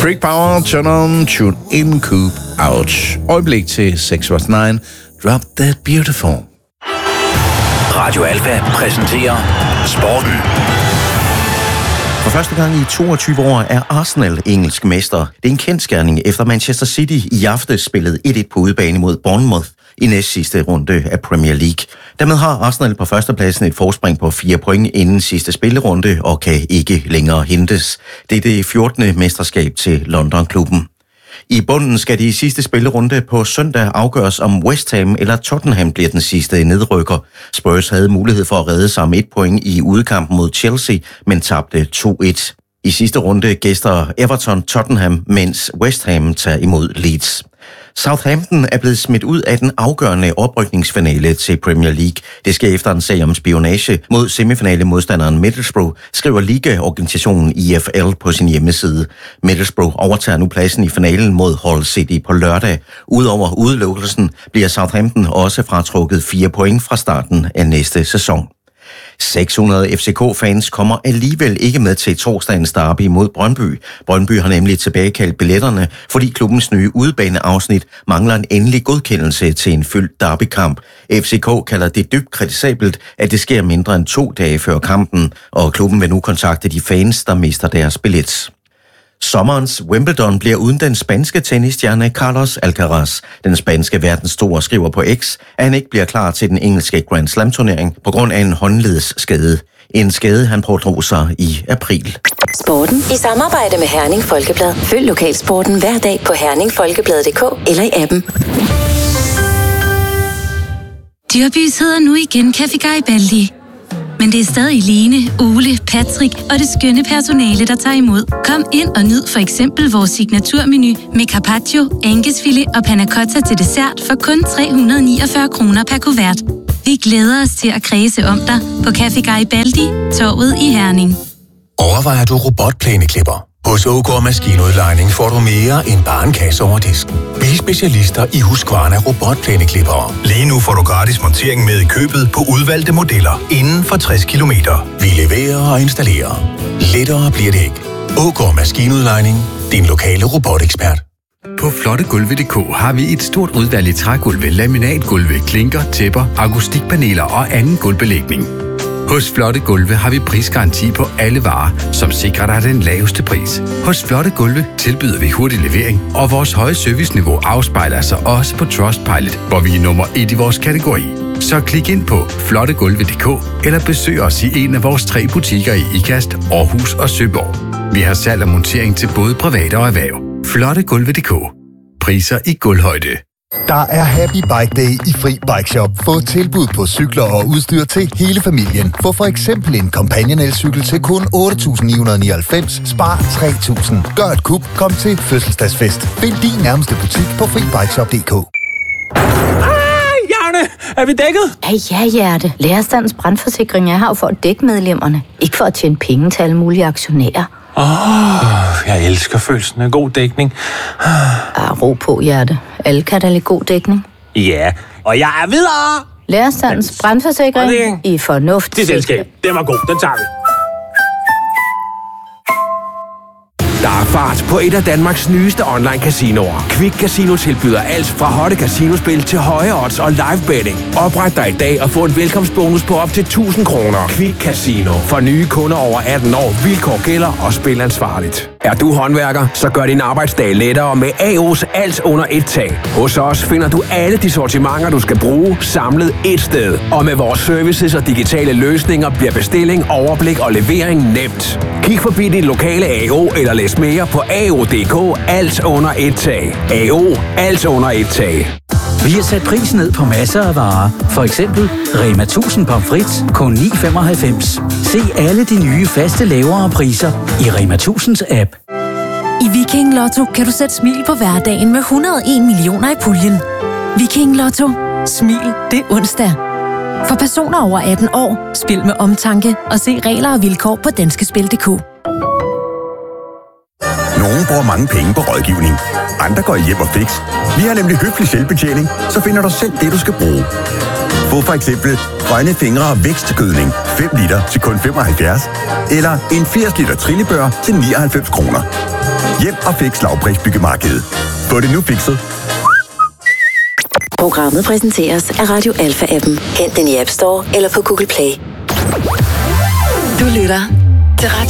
Freak Power, turn on, tune in, coop out. Øjeblik til 6 was 9. Drop That Beautiful. Radio Alfa præsenterer Sporten. For første gang i 22 år er Arsenal engelsk mester. Det er en kendsgerning efter Manchester City i aftes spillede 1-1 på udebane mod Bournemouth i næst sidste runde af Premier League. Dermed har Arsenal på førstepladsen et forspring på 4 point inden sidste spillerunde og kan ikke længere hentes. Det er det 14. mesterskab til London-klubben. I bunden skal de i sidste spillerunde på søndag afgøres, om West Ham eller Tottenham bliver den sidste nedrykker. Spurs havde mulighed for at redde sig med 1 point i udekampen mod Chelsea, men tabte 2-1. I sidste runde gæster Everton Tottenham, mens West Ham tager imod Leeds. Southampton er blevet smidt ud af den afgørende oprykningsfinale til Premier League. Det sker efter en sag om spionage mod semifinale-modstanderen Middlesbrough, skriver ligaorganisationen IFL på sin hjemmeside. Middlesbrough overtager nu pladsen i finalen mod Hull City på lørdag. Udover udelukkelsen bliver Southampton også fratrukket 4 point fra starten af næste sæson. 600 FCK-fans kommer alligevel ikke med til torsdagens derby mod Brøndby. Brøndby har nemlig tilbagekaldt billetterne, fordi klubbens nye udebaneafsnit mangler en endelig godkendelse til en fyldt derbykamp. FCK kalder det dybt kritisabelt, at det sker mindre end 2 dage før kampen, og klubben vil nu kontakte de fans, der mister deres billet. Sommerens Wimbledon bliver uden den spanske tennisstjerne Carlos Alcaraz. Den spanske verdensstore skriver på X, at han ikke bliver klar til den engelske Grand Slam-turnering på grund af en håndledsskade. En skade, han pådrog sig i april. Sporten i samarbejde med Herning Folkeblad. Følg lokalsporten hver dag på herningfolkeblad.dk eller i appen. Dyrbys hedder nu igen Café Garibaldi. Men det er stadig Line, Ole, Patrick og det skønne personale, der tager imod. Kom ind og nyd for eksempel vores signaturmenu med carpaccio, ankesfilet og panna cotta til dessert for kun 349 kroner per kuvert. Vi glæder os til at kredse om dig på Café Garibaldi, Torvet i Herning. Overvejer du robotplæneklipper? Hos OK Maskinudlejning får du mere end bare en kasse over disken. Vi er specialister i Husqvarna robotplæneklippere. Lige nu får du gratis montering med i købet på udvalgte modeller inden for 60 km. Vi leverer og installerer. Lettere bliver det ikke. OK Maskinudlejning. Din lokale robotekspert. På flottegulve.dk har vi et stort udvalg i trægulve, laminatgulve, klinker, tæpper, akustikpaneler og anden gulvbelægning. Hos Flotte Gulve har vi prisgaranti på alle varer, som sikrer dig den laveste pris. Hos Flotte Gulve tilbyder vi hurtig levering, og vores høje serviceniveau afspejler sig også på Trustpilot, hvor vi er nummer 1 i vores kategori. Så klik ind på flottegulve.dk eller besøg os i en af vores 3 butikker i Ikast, Aarhus og Søborg. Vi har salg og montering til både private og erhverv. Flottegulve.dk. Priser i gulvhøjde. Der er Happy Bike Day i Fri Bike Shop. Få tilbud på cykler og udstyr til hele familien. Få for eksempel en Companion elcykel til kun 8.999. Spar 3.000. Gør et kup. Kom til fødselsdagsfest. Find din nærmeste butik på FriBikeShop.dk. Jerne, er vi dækket? Ja, hjerte. Lærerstandens brandforsikring er her for at dække medlemmerne. Ikke for at tjene penge til alle mulige aktionærer. Jeg elsker følelsen af god dækning. Ro på, hjerte. Alle kan da lide god dækning. Ja, og jeg er videre. Lærerstandens brandforsikring i fornuft. Det selskab, den var god, den tager vi. Der er fart på et af Danmarks nyeste online-casinoer. Quick Casino tilbyder alt fra hotte casinospil til høje odds og live betting. Opret dig i dag og få en velkomstbonus på op til 1.000 kroner. Quick Casino. For nye kunder over 18 år. Vilkår gælder og spil ansvarligt. Er du håndværker, så gør din arbejdsdag lettere med AO's alt under et tag. Hos os finder du alle de sortimenter, du skal bruge, samlet et sted. Og med vores services og digitale løsninger bliver bestilling, overblik og levering nemt. Kig forbi din lokale AO eller læs mere på AO.dk. Alt under et tag. AO. Alt under et tag. Vi har sat prisen ned på masser af varer. For eksempel Rema 1000 pomfrit kun 9,95. Se alle de nye faste lavere priser i Rema 1000's app. I Viking Lotto kan du sætte smil på hverdagen med 101 millioner i puljen. Viking Lotto. Smil, det er onsdag. For personer over 18 år, spil med omtanke og se regler og vilkår på danskespil.dk. Nogle bruger mange penge på rådgivning. Andre går hjem og fix. Vi har nemlig høflig selvbetjening, så finder du selv det, du skal bruge. Få for eksempel grønne fingre og vækstgødning 5 liter til kun 75. Eller en 80 liter trillebør til 99 kroner. Hjem og Fix lavprisbyggemarkedet. Få det nu fikset. Programmet præsenteres af Radio Alpha-appen. Hent den i App Store eller på Google Play. Du lytter til Radio